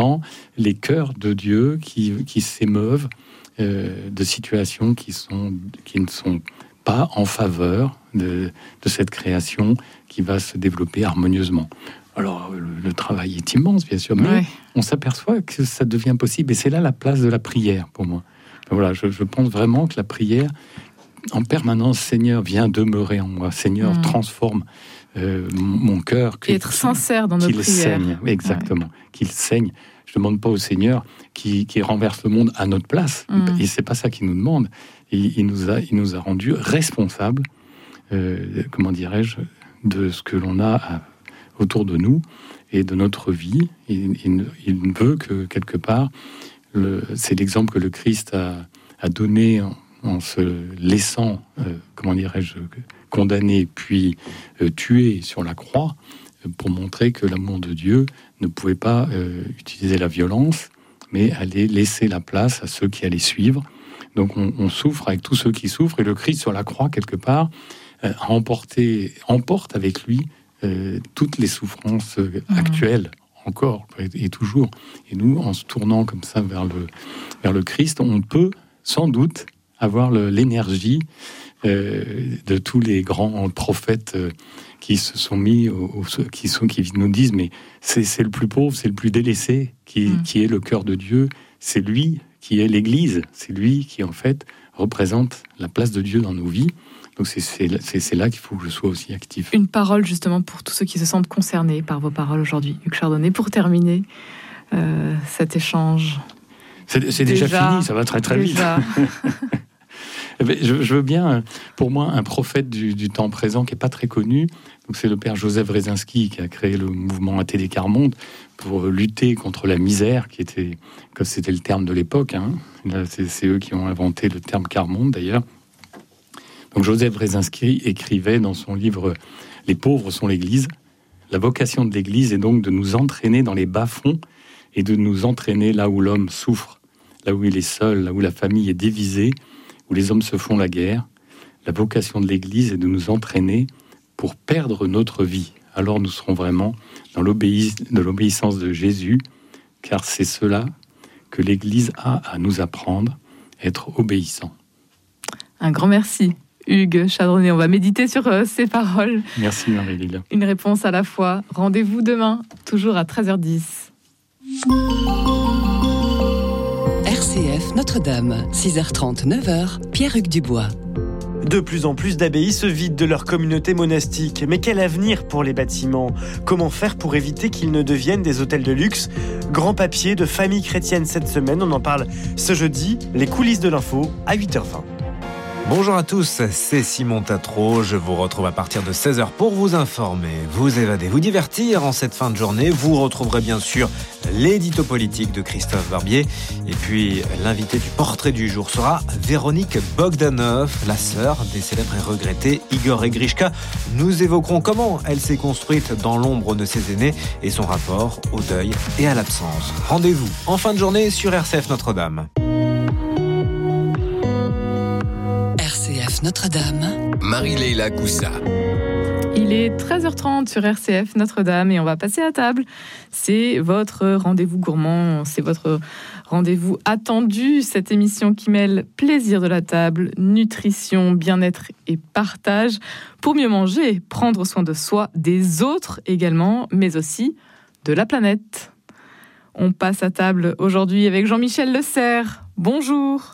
sent les cœurs de Dieu qui s'émeuvent de situations qui ne sont pas en faveur de cette création qui va se développer harmonieusement. Alors, le travail est immense, bien sûr, mais on s'aperçoit que ça devient possible. Et c'est là la place de la prière, pour moi. Voilà, je pense vraiment que la prière, en permanence, Seigneur, viens demeurer en moi. Seigneur, transforme mon cœur. Et être sincère dans nos prières. Qu'il saigne, exactement. Qu'il saigne. Je ne demande pas au Seigneur qui renverse le monde à notre place. Et c'est pas ça qu'il nous demande. Il nous a rendus responsables, comment dirais-je, de ce que l'on a autour de nous et de notre vie. Il veut que, quelque part, c'est l'exemple que le Christ a donné en se laissant, comment dirais-je, condamner puis tuer sur la croix, pour montrer que l'amour de Dieu ne pouvait pas utiliser la violence, mais aller laisser la place à ceux qui allaient suivre. Donc on souffre avec tous ceux qui souffrent, et le Christ sur la croix, quelque part, emporte avec lui toutes les souffrances actuelles, encore et toujours. Et nous, en se tournant comme ça vers le Christ, on peut sans doute avoir l'énergie de tous les grands prophètes qui se sont mis, qui nous disent, mais c'est le plus pauvre, c'est le plus délaissé qui est le cœur de Dieu. C'est lui qui est l'Église, c'est lui qui en fait représente la place de Dieu dans nos vies. Donc c'est là qu'il faut que je sois aussi actif. Une parole justement pour tous ceux qui se sentent concernés par vos paroles aujourd'hui, Hugues Chardonnay, pour terminer cet échange. C'est déjà fini, ça va très très vite. Je veux bien, pour moi, un prophète du temps présent qui n'est pas très connu. Donc c'est le père Joseph Wrezinski qui a créé le mouvement Athée des Quarts Mondes pour lutter contre la misère, comme c'était le terme de l'époque. Là, c'est eux qui ont inventé le terme Quarts Mondes d'ailleurs. Donc Joseph Wrezinski écrivait dans son livre « Les pauvres sont l'Église ». La vocation de l'Église est donc de nous entraîner dans les bas-fonds et de nous entraîner là où l'homme souffre, là où il est seul, là où la famille est divisée, où les hommes se font la guerre. La vocation de l'Église est de nous entraîner pour perdre notre vie. Alors nous serons vraiment dans l'obéissance de Jésus, car c'est cela que l'Église a à nous apprendre, être obéissant. Un grand merci, Hugues Chardonnay. On va méditer sur ces paroles. Merci Marie-Lila. Une réponse à la fois. Rendez-vous demain, toujours à 13h10. RCF Notre-Dame, 6h30, 9h, Pierre-Hugues Dubois. De plus en plus d'abbayes se vident de leur communauté monastique. Mais quel avenir pour les bâtiments ? Comment faire pour éviter qu'ils ne deviennent des hôtels de luxe ? Grand papier de Famille chrétienne cette semaine, on en parle ce jeudi, les coulisses de l'info à 8h20. Bonjour à tous, c'est Simon Tatro. Je vous retrouve à partir de 16h pour vous informer, vous évader, vous divertir en cette fin de journée. Vous retrouverez bien sûr l'édito politique de Christophe Barbier. Et puis l'invité du portrait du jour sera Véronique Bogdanov, la sœur des célèbres et regrettés Igor et Grishka. Nous évoquerons comment elle s'est construite dans l'ombre de ses aînés et son rapport au deuil et à l'absence. Rendez-vous en fin de journée sur RCF Notre-Dame. Notre-Dame. Marie-Leila Coussa. Il est 13h30 sur RCF Notre-Dame et on va passer à table. C'est votre rendez-vous gourmand, c'est votre rendez-vous attendu, cette émission qui mêle plaisir de la table, nutrition, bien-être et partage pour mieux manger, prendre soin de soi, des autres également, mais aussi de la planète. On passe à table aujourd'hui avec Jean-Michel Le Serre. Bonjour.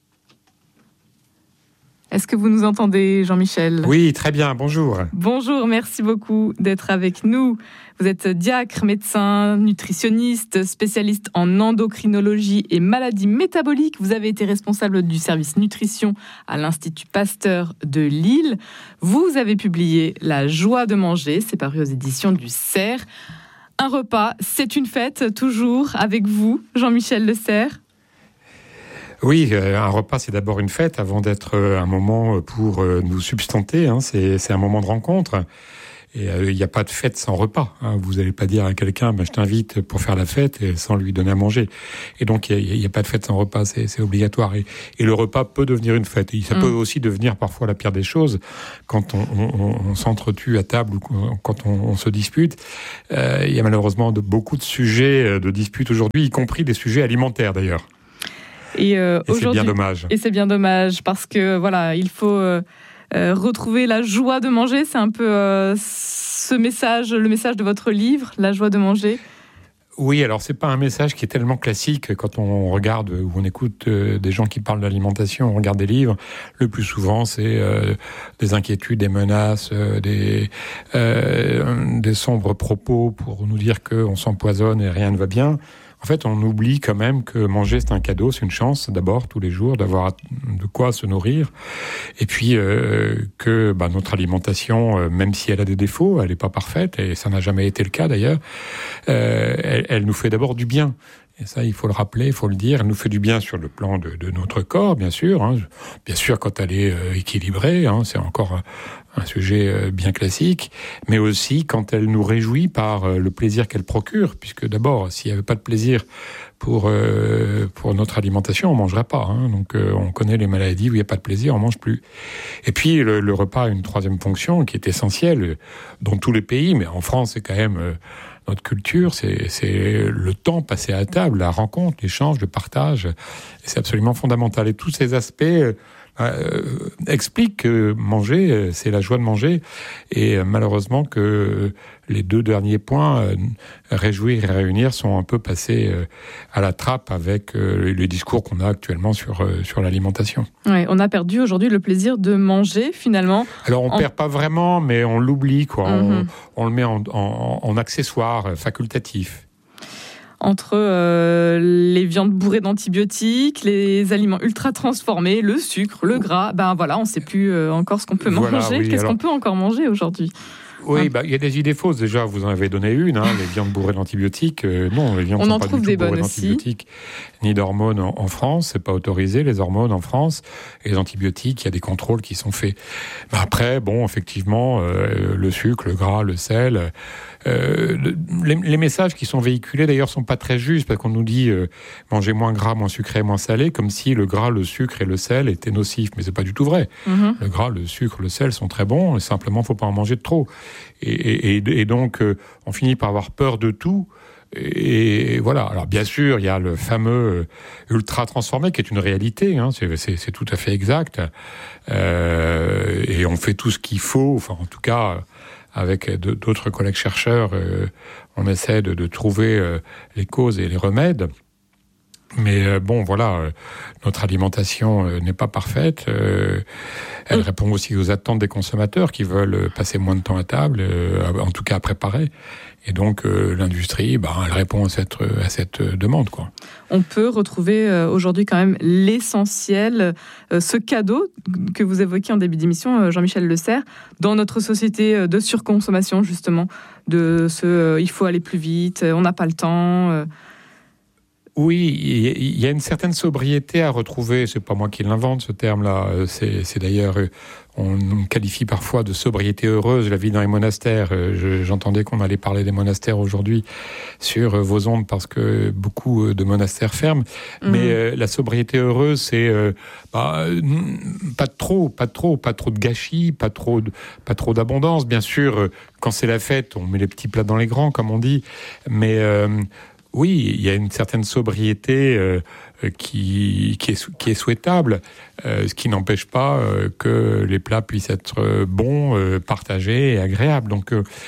Est-ce que vous nous entendez, Jean-Michel ? Oui, très bien, bonjour. Bonjour, merci beaucoup d'être avec nous. Vous êtes diacre, médecin, nutritionniste, spécialiste en endocrinologie et maladies métaboliques. Vous avez été responsable du service nutrition à l'Institut Pasteur de Lille. Vous avez publié La joie de manger, c'est paru aux éditions du Cerf. Un repas, c'est une fête, toujours avec vous, Jean-Michel Le Serre. Oui, un repas, c'est d'abord une fête avant d'être un moment pour nous substanter. C'est un moment de rencontre. Et il n'y a pas de fête sans repas. Hein. Vous n'allez pas dire à quelqu'un, je t'invite pour faire la fête et sans lui donner à manger. Et donc, il n'y a pas de fête sans repas, c'est obligatoire. Et le repas peut devenir une fête. Et ça peut aussi devenir parfois la pire des choses quand on s'entretue à table ou quand on se dispute. Il y a malheureusement beaucoup de sujets de dispute aujourd'hui, y compris des sujets alimentaires d'ailleurs. Et c'est bien dommage. Et c'est bien dommage parce que voilà, il faut retrouver la joie de manger. C'est un peu le message de votre livre, la joie de manger. Oui, alors c'est pas un message qui est tellement classique quand on regarde ou on écoute des gens qui parlent d'alimentation, on regarde des livres. Le plus souvent, c'est des inquiétudes, des menaces, des sombres propos pour nous dire qu'on s'empoisonne et rien ne va bien. En fait, on oublie quand même que manger, c'est un cadeau, c'est une chance, d'abord, tous les jours, d'avoir de quoi se nourrir. Et puis, que notre alimentation, même si elle a des défauts, elle n'est pas parfaite, et ça n'a jamais été le cas d'ailleurs, elle nous fait d'abord du bien. Et ça, il faut le rappeler, il faut le dire. Elle nous fait du bien sur le plan de notre corps, bien sûr. Hein. Bien sûr, quand elle est équilibrée, hein, c'est encore un sujet bien classique. Mais aussi quand elle nous réjouit par le plaisir qu'elle procure. Puisque d'abord, s'il n'y avait pas de plaisir pour notre alimentation, on ne mangerait pas. Hein. Donc, on connaît les maladies où il n'y a pas de plaisir, on ne mange plus. Et puis, le repas a une troisième fonction qui est essentielle dans tous les pays. Mais en France, c'est quand même... notre culture, c'est le temps passé à table, la rencontre, l'échange, le partage. Et c'est absolument fondamental. Et tous ces aspects expliquent que manger, c'est la joie de manger. Et malheureusement que les deux derniers points, réjouir et réunir, sont un peu passés à la trappe avec les discours qu'on a actuellement sur l'alimentation. Ouais, on a perdu aujourd'hui le plaisir de manger, finalement. Alors, on perd pas vraiment, mais on l'oublie, quoi. On le met en accessoire facultatif. Entre les viandes bourrées d'antibiotiques, les aliments ultra transformés, le sucre, le gras, on ne sait plus encore ce qu'on peut manger. Oui, Qu'est-ce qu'on peut encore manger aujourd'hui ? Oui, il y a des idées fausses. Déjà, vous en avez donné une, les viandes bourrées d'antibiotiques. Non, les viandes ne sont pas du tout bourrées d'antibiotiques, ni d'hormones en France. C'est pas autorisé, les hormones en France. Et les antibiotiques, il y a des contrôles qui sont faits. Mais après, effectivement, le sucre, le gras, le sel... les messages qui sont véhiculés d'ailleurs sont pas très justes parce qu'on nous dit manger moins gras, moins sucré, moins salé, comme si le gras, le sucre et le sel étaient nocifs, mais c'est pas du tout vrai. Le gras, le sucre, le sel sont très bons, et simplement faut pas en manger de trop. Et donc on finit par avoir peur de tout. Et voilà. Alors bien sûr, il y a le fameux ultra transformé qui est une réalité, hein, c'est tout à fait exact. Et on fait tout ce qu'il faut, enfin en tout cas. Avec d'autres collègues chercheurs, on essaie de trouver les causes et les remèdes. Mais notre alimentation n'est pas parfaite. Elle répond aussi aux attentes des consommateurs qui veulent passer moins de temps à table, en tout cas à préparer. Et donc l'industrie, elle répond à cette demande, quoi. On peut retrouver aujourd'hui quand même l'essentiel, ce cadeau que vous évoquiez en début d'émission, Jean-Michel Le Serre, dans notre société de surconsommation, justement, il faut aller plus vite, on n'a pas le temps. Oui, il y a une certaine sobriété à retrouver. C'est pas moi qui l'invente, ce terme-là. C'est d'ailleurs, on qualifie parfois de sobriété heureuse la vie dans les monastères. J'entendais qu'on allait parler des monastères aujourd'hui sur vos ondes parce que beaucoup de monastères ferment. Mais la sobriété heureuse, c'est pas trop de gâchis, pas trop d'abondance. Bien sûr, quand c'est la fête, on met les petits plats dans les grands, comme on dit. Mais oui, il y a une certaine sobriété qui est souhaitable, ce qui n'empêche pas que les plats puissent être bons, partagés et agréables. Donc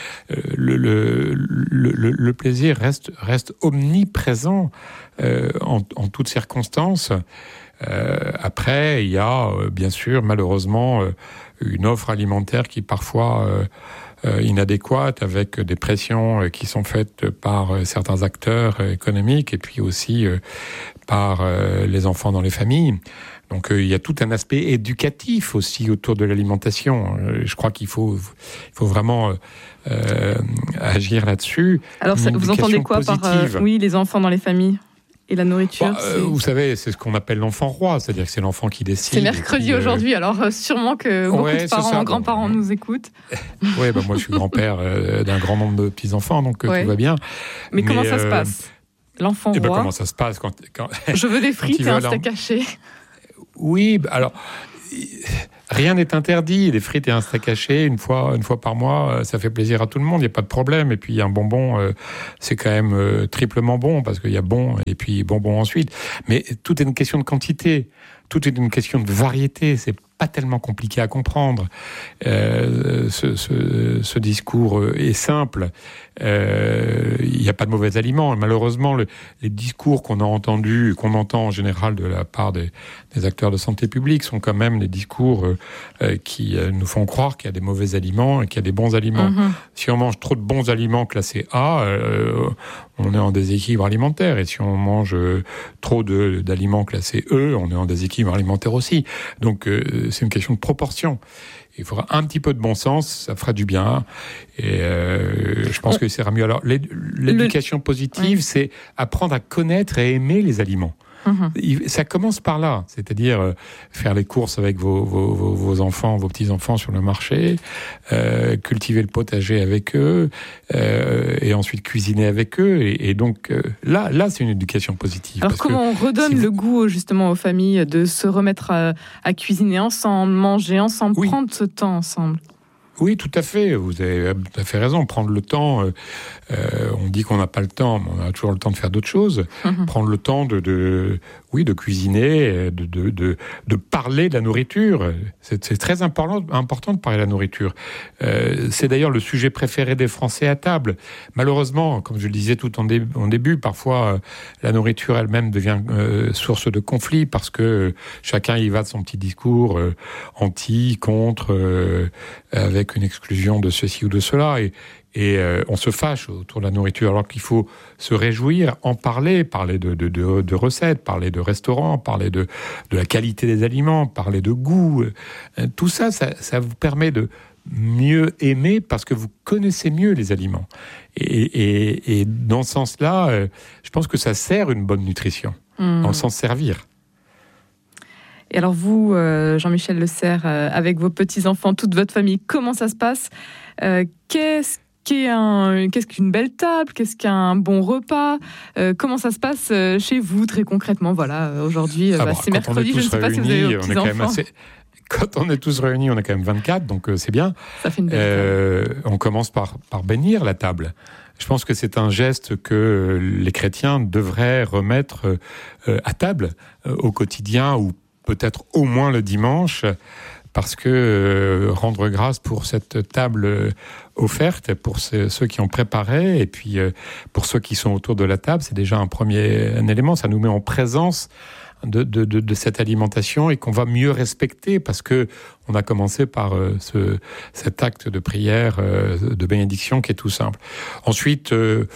le plaisir reste omniprésent en toutes circonstances. Après, il y a bien sûr malheureusement une offre alimentaire qui parfois inadéquate, avec des pressions qui sont faites par certains acteurs économiques et puis aussi par les enfants dans les familles. Donc il y a tout un aspect éducatif aussi autour de l'alimentation. Je crois qu'il faut vraiment agir là-dessus. Alors vous entendez quoi par les enfants dans les familles ? Et la nourriture, vous savez, c'est ce qu'on appelle l'enfant roi, c'est-à-dire que c'est l'enfant qui décide. C'est mercredi aujourd'hui, alors sûrement que beaucoup de parents, grands-parents nous écoutent. Oui, moi je suis grand-père d'un grand nombre de petits-enfants, donc tout va bien. Mais comment ça se passe, l'enfant roi comment ça se passe quand Je veux des frites et un steak haché. Oui, alors... Rien n'est interdit, des frites et un steak haché une fois par mois, ça fait plaisir à tout le monde, il n'y a pas de problème. Et puis un bonbon, c'est quand même triplement bon, parce qu'il y a bon et puis bonbon ensuite. Mais tout est une question de quantité, tout est une question de variété, c'est pas tellement compliqué à comprendre. Ce discours est simple. Il n'y a pas de mauvais aliments. Et malheureusement, les discours qu'on entend en général de la part des acteurs de santé publique sont quand même des discours qui nous font croire qu'il y a des mauvais aliments et qu'il y a des bons aliments. Si on mange trop de bons aliments classés A, on est en déséquilibre alimentaire. Et si on mange trop d'aliments classés E, on est en déséquilibre alimentaire aussi. Donc, c'est une question de proportion. Il faudra un petit peu de bon sens, ça fera du bien. Et je pense que ça ira mieux. Alors, l'éducation positive, c'est apprendre à connaître et aimer les aliments. Ça commence par là, c'est-à-dire faire les courses avec vos enfants, vos petits-enfants sur le marché, cultiver le potager avec eux, et ensuite cuisiner avec eux. Et donc là, c'est une éducation positive. Alors comment on redonne le goût justement aux familles de se remettre à cuisiner ensemble, manger ensemble, prendre ce temps ensemble? Oui, tout à fait. Vous avez tout à fait raison. Prendre le temps. On dit qu'on n'a pas le temps, mais on a toujours le temps de faire d'autres choses. Prendre le temps de cuisiner, de parler de la nourriture. C'est très important de parler de la nourriture. C'est d'ailleurs le sujet préféré des Français à table. Malheureusement, comme je le disais tout en début, parfois la nourriture elle-même devient source de conflit parce que chacun y va de son petit discours anti, contre, avec une exclusion de ceci ou de cela. Et on se fâche autour de la nourriture, alors qu'il faut se réjouir, en parler de recettes, parler de restaurants, parler de la qualité des aliments, parler de goût. Tout ça vous permet de mieux aimer parce que vous connaissez mieux les aliments. Et dans ce sens-là, je pense que ça sert une bonne nutrition, dans le sens servir. Et alors vous, Jean-Michel Le Serre, avec vos petits-enfants, toute votre famille, comment ça se passe ? Qu'est-ce qu'une belle table ? Qu'est-ce qu'un bon repas ? Comment ça se passe chez vous, très concrètement ? Voilà, aujourd'hui, c'est mercredi, je ne sais pas si vous avez vos petits-enfants. Quand on est tous réunis, on est quand même 24, donc c'est bien. Ça fait une belle table. On commence par bénir la table. Je pense que c'est un geste que les chrétiens devraient remettre à table au quotidien, ou peut-être au moins le dimanche, parce que rendre grâce pour cette table offerte, pour ceux qui ont préparé, et puis pour ceux qui sont autour de la table, c'est déjà un élément. Ça nous met en présence de cette alimentation et qu'on va mieux respecter, parce que on a commencé par cet acte de prière, de bénédiction qui est tout simple. Ensuite,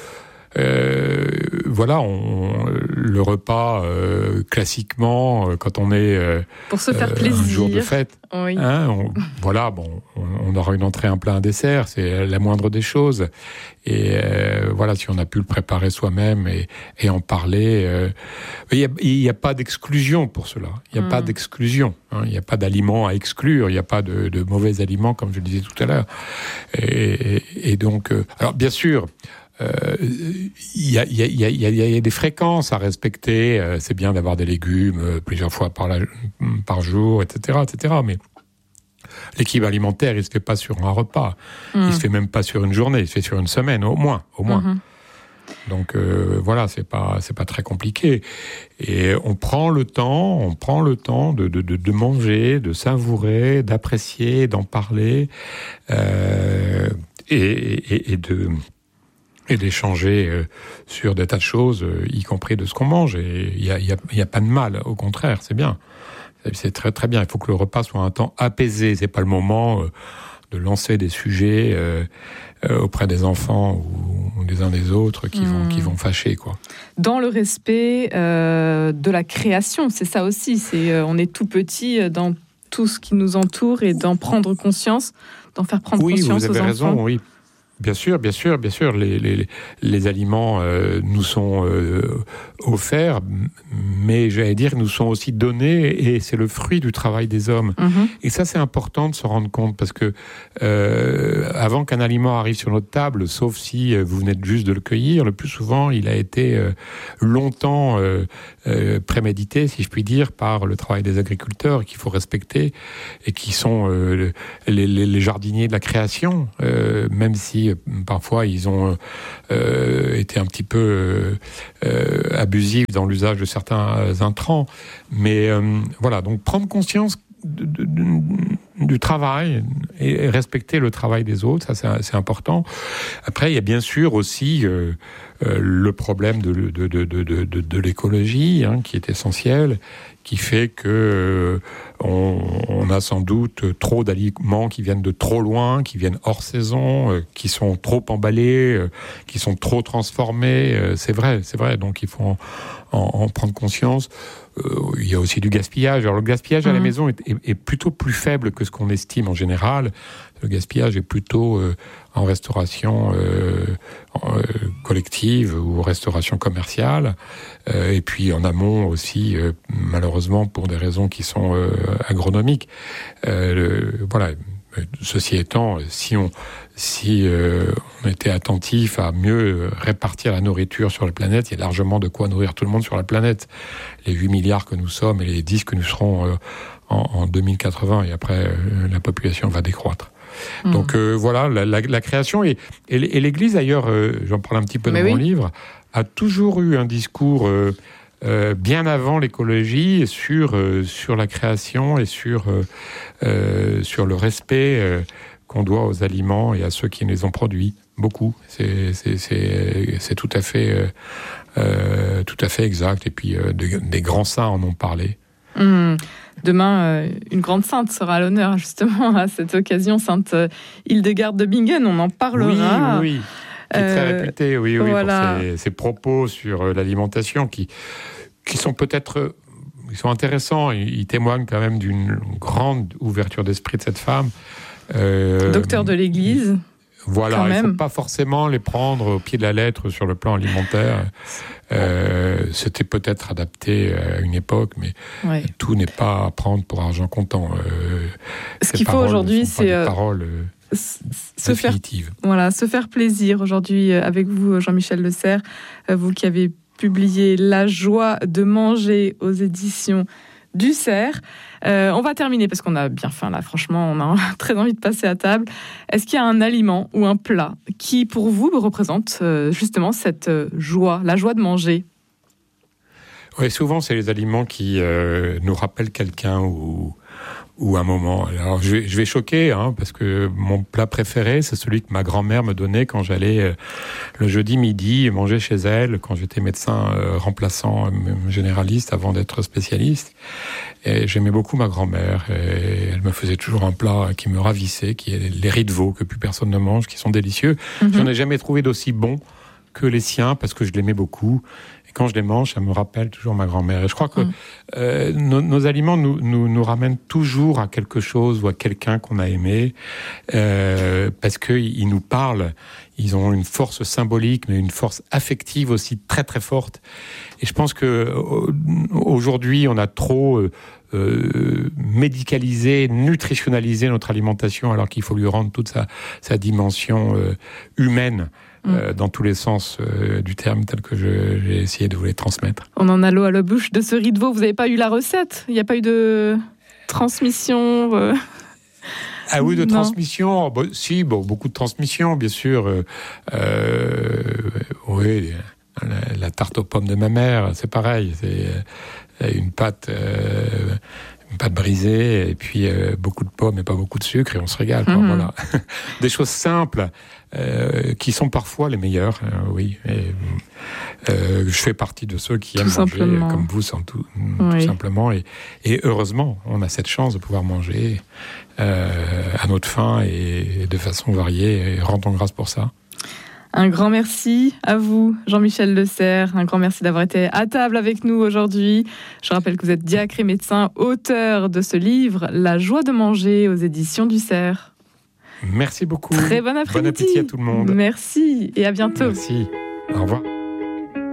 le repas classiquement quand on est pour se faire plaisir, un jour de fête, oui. On aura une entrée, un plat, un dessert, c'est la moindre des choses. Et si on a pu le préparer soi-même et en parler, il n'y a pas d'exclusion pour cela. Il n'y a pas d'exclusion. Il n'y a pas d'aliments à exclure. Il n'y a pas de mauvais aliments, comme je le disais tout à l'heure. Et donc, alors bien sûr. Il y a des fréquences à respecter. C'est bien d'avoir des légumes plusieurs fois par jour, etc. Mais l'équilibre alimentaire, il se fait pas sur un repas. Il se fait même pas sur une journée. Il se fait sur une semaine, au moins. Donc c'est pas très compliqué. Et on prend le temps de manger, de savourer, d'apprécier, d'en parler, et d'échanger sur des tas de choses, y compris de ce qu'on mange. Et il y a pas de mal, au contraire, c'est bien. C'est très très bien. Il faut que le repas soit un temps apaisé. C'est pas le moment de lancer des sujets auprès des enfants ou des uns des autres qui vont fâcher, quoi. Dans le respect de la création, c'est ça aussi. On est tout petit dans tout ce qui nous entoure, et d'en prendre conscience, d'en faire prendre conscience aux enfants. Oui, vous avez raison, oui. Bien sûr. Les aliments nous sont offerts, mais j'allais dire, nous sont aussi donnés, et c'est le fruit du travail des hommes. Et ça, c'est important de se rendre compte, parce que avant qu'un aliment arrive sur notre table, sauf si vous venez juste de le cueillir, le plus souvent, il a été longtemps prémédité, si je puis dire, par le travail des agriculteurs qu'il faut respecter, et qui sont les jardiniers de la création, même si parfois ils ont été un petit peu abusifs dans l'usage de certains intrants. Mais voilà, donc prendre conscience du travail et respecter le travail des autres, ça c'est important. Après, il y a bien sûr aussi le problème de l'écologie, qui est essentiel, qui fait que on a sans doute trop d'aliments qui viennent de trop loin, qui viennent hors saison, qui sont trop emballés, qui sont trop transformés. C'est vrai. Donc il faut en prendre conscience. Il y a aussi du gaspillage. Alors le gaspillage à la maison est plutôt plus faible que ce qu'on estime en général. Le gaspillage est plutôt en restauration collective ou restauration commerciale. Et puis en amont aussi, malheureusement, pour des raisons qui sont agronomiques. Voilà. Ceci étant, si on était attentif à mieux répartir la nourriture sur la planète, il y a largement de quoi nourrir tout le monde sur la planète. Les 8 milliards que nous sommes et les 10 que nous serons en 2080, et après, la population va décroître. Donc voilà, la création, et l'Église d'ailleurs, j'en parle un petit peu dans mon livre, a toujours eu un discours bien avant l'écologie sur la création et sur le respect qu'on doit aux aliments et à ceux qui les ont produits. Beaucoup. C'est tout à fait exact. Et puis des grands saints en ont parlé. Demain, une grande sainte sera à l'honneur, justement, à cette occasion, Sainte Hildegarde de Bingen. On en parlera. Oui. Qui est très réputé, voilà. Pour ses propos sur l'alimentation, qui sont peut-être... Ils sont intéressants, ils témoignent quand même d'une grande ouverture d'esprit de cette femme. Docteur de l'Église. Voilà, il ne faut pas forcément les prendre au pied de la lettre sur le plan alimentaire. C'était peut-être adapté à une époque, mais tout n'est pas à prendre pour argent comptant. Ce qu'il faut aujourd'hui, c'est des paroles se faire plaisir aujourd'hui avec vous, Jean-Michel Le Serre, vous qui avez publié La joie de manger aux éditions du Cerf. On va terminer parce qu'on a bien faim là, franchement, on a très envie de passer à table. Est-ce qu'il y a un aliment ou un plat qui, pour vous, représente justement cette joie, la joie de manger ? Oui, souvent, c'est les aliments qui nous rappellent quelqu'un ou un moment. Alors, je vais choquer, parce que mon plat préféré, c'est celui que ma grand-mère me donnait quand j'allais le jeudi midi manger chez elle, quand j'étais médecin remplaçant généraliste avant d'être spécialiste. Et j'aimais beaucoup ma grand-mère. Et elle me faisait toujours un plat qui me ravissait, qui est les riz de veau que plus personne ne mange, qui sont délicieux. J'en ai jamais trouvé d'aussi bon que les siens, parce que je l'aimais beaucoup. Et quand je les mange, ça me rappelle toujours ma grand-mère. Et je crois que nos aliments nous ramènent toujours à quelque chose ou à quelqu'un qu'on a aimé, parce qu'ils nous parlent. Ils ont une force symbolique, mais une force affective aussi très très forte. Et je pense que aujourd'hui, on a trop médicalisé, nutritionnalisé notre alimentation, alors qu'il faut lui rendre toute sa dimension humaine. Dans tous les sens du terme, tel que j'ai essayé de vous les transmettre. On en a l'eau à la bouche de ce riz de veau. Vous n'avez pas eu la recette ? Il n'y a pas eu de transmission Ah oui, de transmission. Si, beaucoup de transmission, bien sûr. Oui, la tarte aux pommes de ma mère, c'est pareil. C'est une pâte brisée, et puis beaucoup de pommes et pas beaucoup de sucre, et on se régale. Voilà. Des choses simples qui sont parfois les meilleures, oui. Je fais partie de ceux qui aiment manger comme vous, tout simplement. Et heureusement, on a cette chance de pouvoir manger à notre faim et de façon variée, et rendons grâce pour ça. Un grand merci à vous, Jean-Michel Le Serre. Un grand merci d'avoir été à table avec nous aujourd'hui. Je rappelle que vous êtes diacre et médecin, auteur de ce livre, La joie de manger, aux éditions du Cerf. Merci beaucoup. Très bon après-midi. Bon appétit à tout le monde. Merci et à bientôt. Merci. Au revoir.